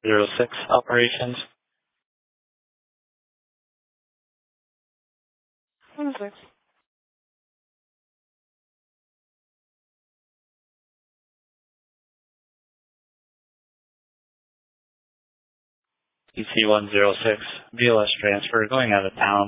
EC-106 operations. 106. EC-106, BLS transfer going out of town.